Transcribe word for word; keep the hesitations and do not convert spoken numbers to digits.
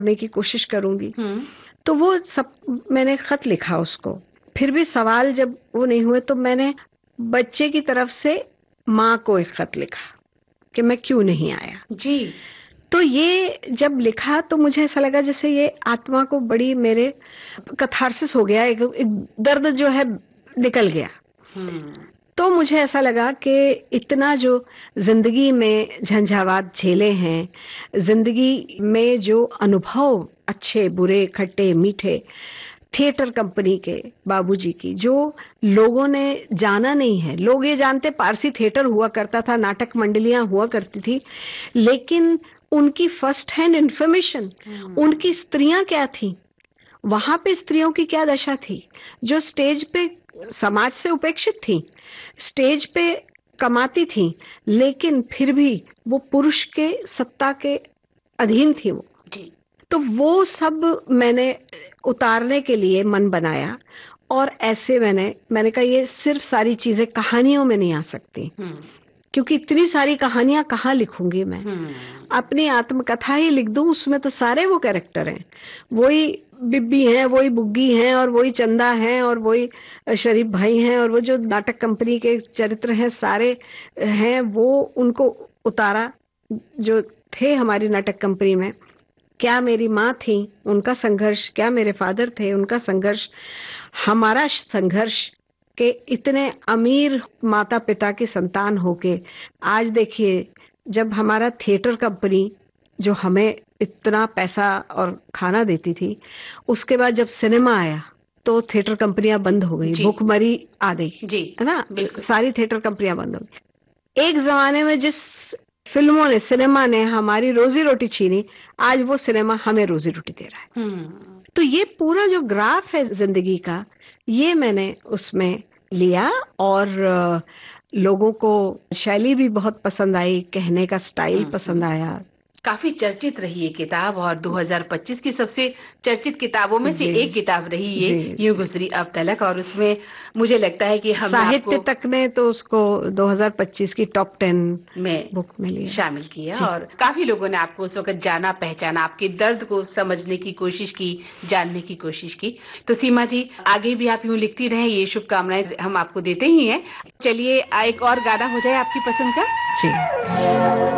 करने की कोशिश करूंगी। तो वो सब मैंने खत लिखा उसको। फिर भी सवाल जब वो नहीं हुए तो मैंने बच्चे की तरफ से माँ को एक खत लिखा कि मैं क्यों नहीं आया जी। तो ये जब लिखा तो मुझे ऐसा लगा जैसे ये आत्मा को बड़ी मेरे कैथारसिस हो गया, एक, एक दर्द जो है निकल गया। तो मुझे ऐसा लगा कि इतना जो जिंदगी में झंझावात झेले हैं, जिंदगी में जो अनुभव अच्छे बुरे खट्टे मीठे, थिएटर कंपनी के बाबूजी की जो लोगों ने जाना नहीं है। लोग ये जानते पारसी थिएटर हुआ करता था, नाटक मंडलियां हुआ करती थी, लेकिन उनकी फर्स्ट हैंड इंफॉर्मेशन, उनकी स्त्रियां क्या थी, वहां पे स्त्रियों की क्या दशा थी, जो स्टेज पे समाज से उपेक्षित थी, स्टेज पे कमाती थी, लेकिन फिर भी वो पुरुष के सत्ता के अधीन थी वो। जी। तो वो सब मैंने उतारने के लिए मन बनाया और ऐसे मैंने मैंने कहा ये सिर्फ सारी चीजें कहानियों में नहीं आ सकती, क्योंकि इतनी सारी कहानियां कहाँ लिखूंगी मैं। अपनी आत्मकथा ही लिख दूं, उसमें तो सारे वो कैरेक्टर हैं, वही बिब्बी हैं, वही बुग्गी हैं, और वही चंदा हैं, और वही शरीफ भाई हैं, और वो जो नाटक कंपनी के चरित्र हैं सारे हैं, वो उनको उतारा जो थे हमारी नाटक कंपनी में। क्या मेरी माँ थी, उनका संघर्ष, क्या मेरे फादर थे, उनका संघर्ष, हमारा संघर्ष के इतने अमीर माता पिता की संतान होके आज देखिए जब हमारा थिएटर कंपनी जो हमें इतना पैसा और खाना देती थी, उसके बाद जब सिनेमा आया तो थिएटर कंपनियां बंद हो गई, भुखमरी आ गई, है ना, सारी थिएटर कंपनियां बंद हो गई। एक जमाने में जिस फिल्मों ने, सिनेमा ने हमारी रोजी रोटी छीनी, आज वो सिनेमा हमें रोजी रोटी दे रहा है। तो ये पूरा जो ग्राफ है जिंदगी का, ये मैंने उसमें लिया और लोगों को शैली भी बहुत पसंद आई, कहने का स्टाइल पसंद आया। काफी चर्चित रही ये किताब और दो हज़ार पच्चीस की सबसे चर्चित किताबों में से एक किताब रही ये, यूं गुजरी अब तलक। और उसमें मुझे लगता है कि हम साहित्य तक ने तो उसको दो हज़ार पच्चीस की टॉप टेन में बुक में लिया, शामिल किया, और काफी लोगों ने आपको उस वक्त जाना पहचाना, आपके दर्द को समझने की कोशिश की, जानने की कोशिश की। तो सीमा जी, आगे भी आप यूं लिखती रहें, ये शुभकामनाएं हम आपको देते ही हैं। चलिए एक और गाना हो जाए आपकी पसंद का। जी।